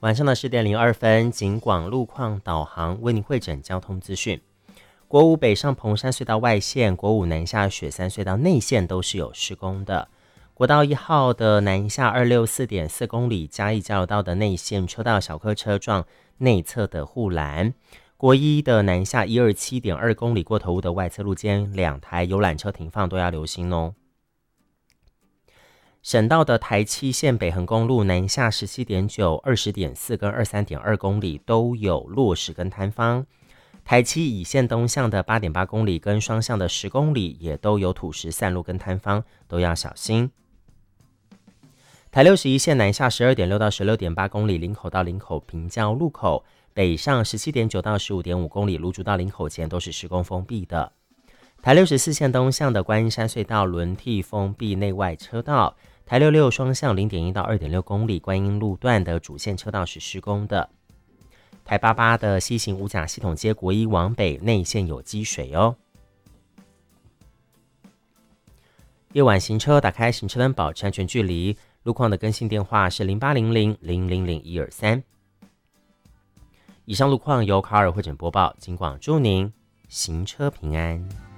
晚上的10点02分，警广路况导航为您汇整交通资讯。国五北上彭山隧道外线、国五南下雪山隧道内线都是有施工的。国道1号的南下264.4公里，嘉义交流道的内线车道小客车撞内侧的护栏。国一的南下127.2公里过头屋的外侧路肩2台游览车停放都要留心哦。省道的台七线北横公路南下17.9、20.4跟23.2公里都有落石跟坍方。台七乙线东向的8.8公里跟双向的10公里也都有土石散落跟坍方，都要小心。台61线南下12.6到16.8公里，林口到林口平交路口，北上17.9到15.5公里，芦竹到林口前都是施工封闭的。台64线东向的观音山隧道轮替封闭内外车道，台66双向0.1到2.6公里，观音路段的主线车道是施工的。台88的西行五甲系统街国一往北内线有积水哦。夜晚行车打开行车灯，保持安全距离。路况的更新电话是0800000123。以上路况由卡尔汇整播报，警广祝您行车平安。